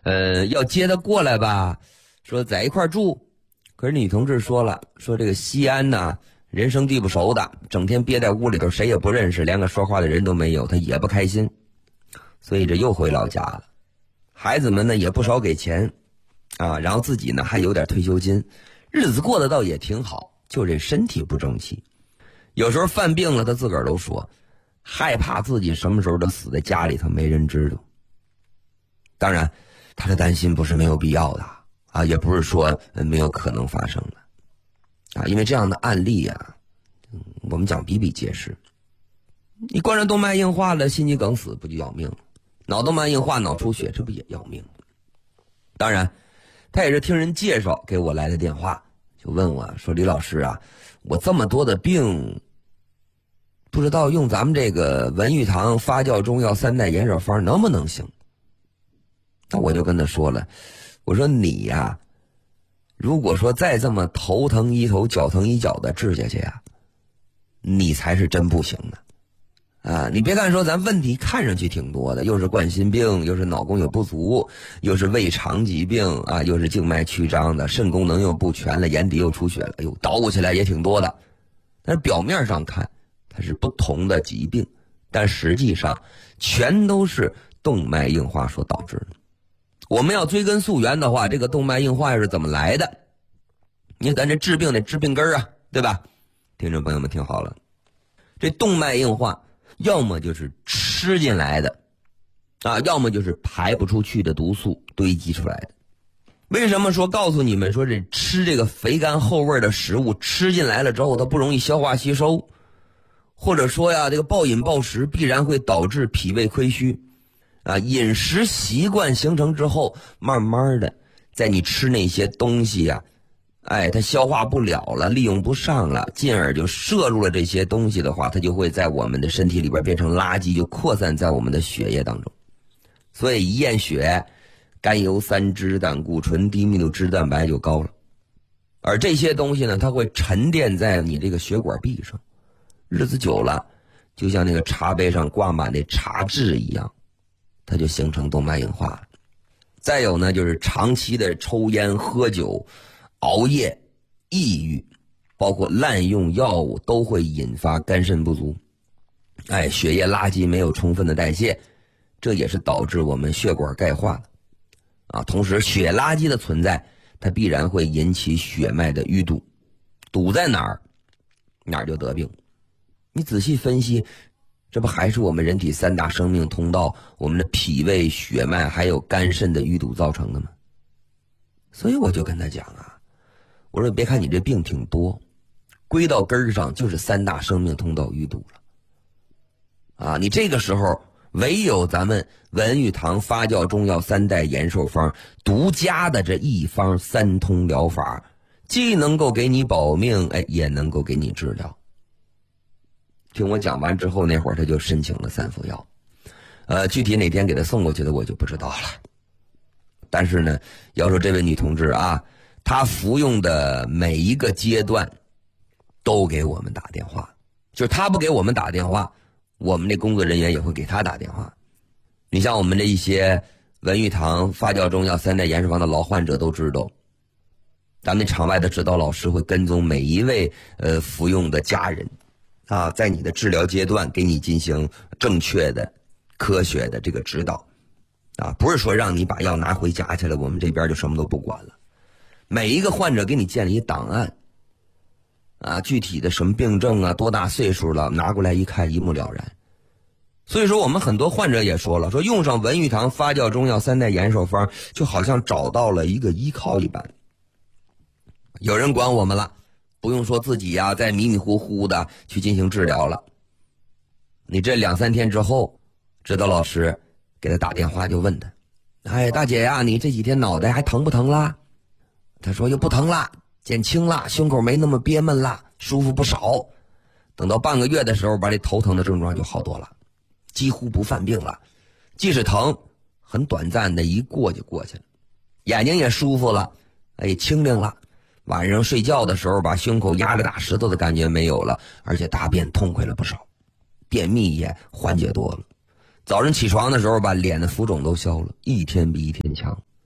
要接他过来吧，说在一块住。可是女同志说了，说这个西安呢，人生地不熟的，整天憋在屋里头，谁也不认识，连个说话的人都没有，他也不开心，所以这又回老家了。孩子们呢也不少给钱啊，然后自己呢还有点退休金，日子过得倒也挺好，就这身体不争气。有时候犯病了，他自个儿都说害怕自己什么时候都死在家里头，没人知道。当然他的担心不是没有必要的啊，也不是说没有可能发生的啊，因为这样的案例啊，我们讲比比皆是。你冠状动脉硬化了，心肌梗死不就要命了？脑动脉硬化、脑出血，这不也要命？当然他也是听人介绍给我来的电话，就问我说，李老师啊，我这么多的病，不知道用咱们这个文玉堂发酵中药3代延寿方能不能行？那我就跟他说了，我说你呀，如果说再这么头疼一头脚疼一脚的治下去呀，你才是真不行的啊！你别看说咱问题看上去挺多的，又是冠心病，又是脑供有不足，又是胃肠疾病啊，又是静脉曲张的，肾功能又不全了，眼底又出血了，哎呦，捣鼓起来也挺多的。但是表面上看它是不同的疾病，但实际上全都是动脉硬化所导致的。我们要追根溯源的话，这个动脉硬化又是怎么来的？你咱这治病得治病根啊，对吧？听众朋友们听好了，这动脉硬化要么就是吃进来的啊，要么就是排不出去的毒素堆积出来的。为什么说告诉你们说这吃这个肥甘厚味的食物吃进来了之后它不容易消化吸收，或者说呀这个暴饮暴食必然会导致脾胃亏虚啊？饮食习惯形成之后，慢慢的在你吃那些东西呀，它消化不了了，利用不上了，进而就摄入了这些东西的话，它就会在我们的身体里边变成垃圾，就扩散在我们的血液当中。所以一验血，甘油三酯、胆固醇、低密度脂蛋白就高了。而这些东西呢，它会沉淀在你这个血管壁上，日子久了，就像那个茶杯上挂满那茶渍一样，它就形成动脉硬化了。再有呢，就是长期的抽烟、喝酒、熬夜、抑郁，包括滥用药物，都会引发肝肾不足。血液垃圾没有充分的代谢，这也是导致我们血管钙化的啊。同时，血垃圾的存在，它必然会引起血脉的淤堵，堵在哪儿，哪儿就得病。你仔细分析，这不还是我们人体3大生命通道，我们的脾胃、血脉还有肝肾的淤堵造成的吗？所以我就跟他讲啊，我说别看你这病挺多，归到根儿上就是3大生命通道淤堵了啊！你这个时候唯有咱们文玉堂发酵中药3代延寿方独家的这一方3通疗法，既能够给你保命，也能够给你治疗。听我讲完之后，那会儿他就申请了3副药，具体哪天给他送过去的我就不知道了。但是呢，要说这位女同志啊，她服用的每一个阶段都给我们打电话，就是她不给我们打电话，我们这工作人员也会给她打电话。你像我们这一些文玉堂发酵中药3代延寿方的老患者都知道，咱们场外的指导老师会跟踪每一位服用的家人啊，在你的治疗阶段给你进行正确的、科学的这个指导啊，不是说让你把药拿回家去了，我们这边就什么都不管了。每一个患者给你建立档案啊，具体的什么病症啊，多大岁数了，拿过来一看一目了然。所以说我们很多患者也说了，说用上文玉堂发酵中药3代延寿方，就好像找到了一个依靠一般。有人管我们了，不用说自己呀再迷迷糊糊的去进行治疗了。你这2-3天之后，指导老师给他打电话就问他，大姐呀，你这几天脑袋还疼不疼啦？他说又不疼啦，减轻了，胸口没那么憋闷了，舒服不少。等到半个月的时候，把这头疼的症状就好多了，几乎不犯病了。即使疼，很短暂的，一过就过去了。眼睛也舒服了，清灵了。晚上睡觉的时候，把胸口压着大石头的感觉没有了，而且大便痛快了不少，便秘也缓解多了。早上起床的时候，把脸的浮肿都消了，一天比一天强。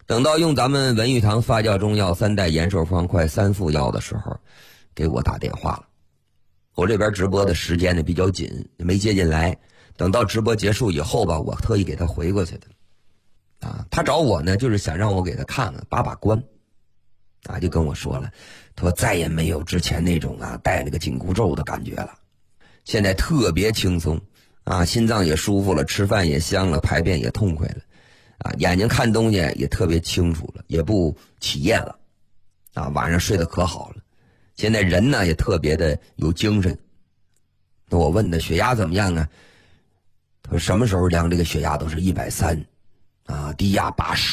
等到用咱们文玉堂发酵中药3代延寿方块3副药的时候，给我打电话了。我这边直播的时间呢比较紧，没接进来。等到直播结束以后吧，我特意给他回过去的。他找我呢，就是想让我给他看看把关。就跟我说了，他说再也没有之前那种带那个紧箍咒的感觉了，现在特别轻松心脏也舒服了，吃饭也香了，排便也痛快了。眼睛看东西也特别清楚了，也不起夜了，晚上睡得可好了。现在人呢也特别的有精神。那我问他血压怎么样啊？他说什么时候量这个血压都是130低压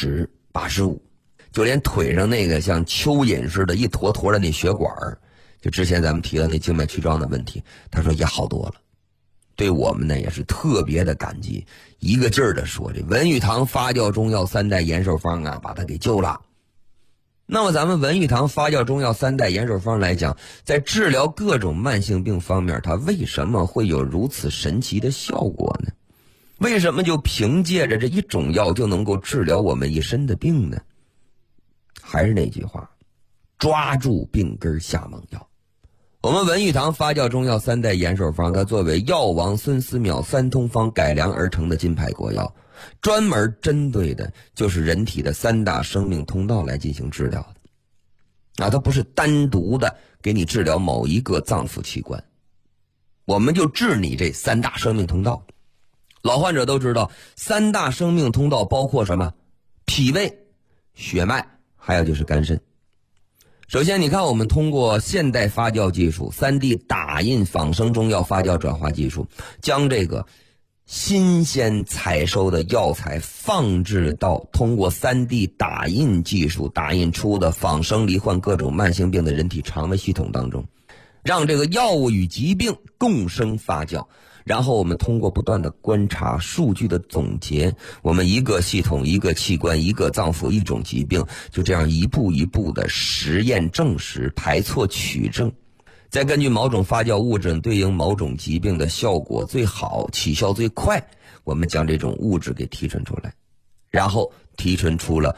80、85，就连腿上那个像蚯蚓似的一坨坨的那血管，就之前咱们提到那静脉曲张的问题，他说也好多了。对我们呢也是特别的感激，一个劲儿的说这文玉堂发酵中药3代延寿方把他给救了。那么咱们文玉堂发酵中药3代延寿方来讲，在治疗各种慢性病方面，它为什么会有如此神奇的效果呢？为什么就凭借着这一种药就能够治疗我们一身的病呢？还是那句话，抓住病根下猛药。我们文玉堂发酵中药3代延寿方，它作为药王孙思邈3通方改良而成的金牌国药，专门针对的就是人体的3大生命通道来进行治疗的。它不是单独的给你治疗某一个脏腑器官，我们就治你这3大生命通道。老患者都知道3大生命通道包括什么？脾胃、血脉，还有就是肝肾。首先你看，我们通过现代发酵技术 3D 打印仿生中药发酵转化技术，将这个新鲜采收的药材放置到通过 3D 打印技术打印出的仿生罹患各种慢性病的人体肠胃系统当中，让这个药物与疾病共生发酵。然后我们通过不断的观察、数据的总结，我们一个系统、一个器官、一个脏腑、一种疾病，就这样一步一步的实验证实、排错取证，再根据某种发酵物质对应某种疾病的效果最好、起效最快，我们将这种物质给提纯出来，然后提纯出了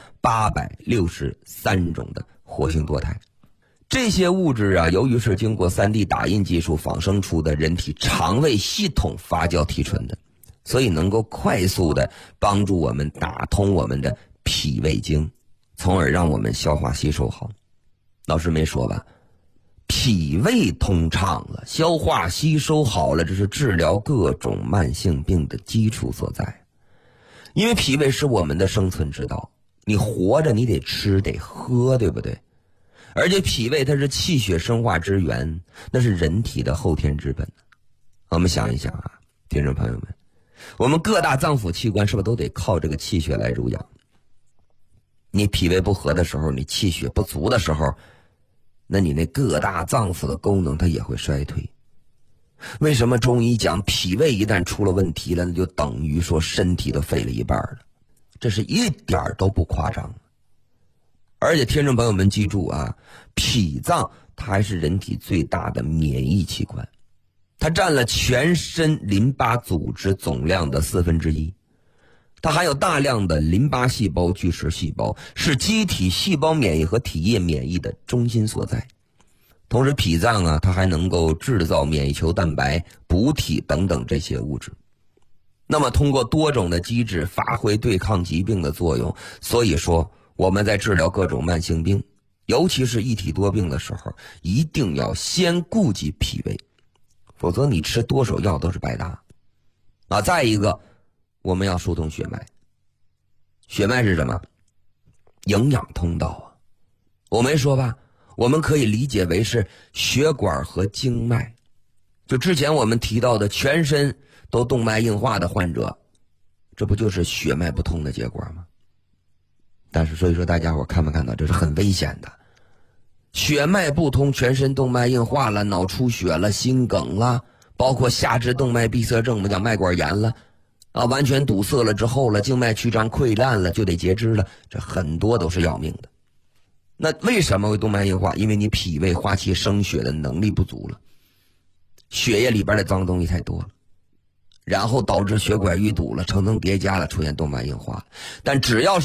863种的活性多肽。这些物质由于是经过 3D 打印技术仿生出的人体肠胃系统发酵提纯的，所以能够快速的帮助我们打通我们的脾胃经，从而让我们消化吸收好。老师没说吧，脾胃通畅了，消化吸收好了，这是治疗各种慢性病的基础所在。因为脾胃是我们的生存之道，你活着你得吃得喝，对不对？而且脾胃它是气血生化之源，那是人体的后天之本。我们想一想听众朋友们，我们各大脏腑器官是不是都得靠这个气血来濡养？你脾胃不和的时候，你气血不足的时候，那你那各大脏腑的功能它也会衰退。为什么中医讲脾胃一旦出了问题了，那就等于说身体都废了一半了？这是一点都不夸张。而且听众朋友们记住脾脏它还是人体最大的免疫器官，它占了全身淋巴组织总量的1/4，它含有大量的淋巴细胞、巨噬细胞，是机体细胞免疫和体液免疫的中心所在。同时脾脏它还能够制造免疫球蛋白、补体等等这些物质。那么通过多种的机制发挥对抗疾病的作用，所以说我们在治疗各种慢性病，尤其是一体多病的时候，一定要先顾及脾胃，否则你吃多少药都是白搭。再一个，我们要疏通血脉。血脉是什么？营养通道我没说吧，我们可以理解为是血管和经脉。就之前我们提到的全身都动脉硬化的患者，这不就是血脉不通的结果吗？但是所以说大家伙看没看到，这是很危险的。血脉不通，全身动脉硬化了，脑出血了，心梗了，包括下肢动脉闭塞症，我们讲脉管炎了完全堵塞了之后了，静脉曲张溃烂了，就得截肢了，这很多都是要命的。那为什么会动脉硬化？因为你脾胃化气生血的能力不足了，血液里边的脏东西太多了，然后导致血管淤堵了，层层叠加了，出现动脉硬化。但只要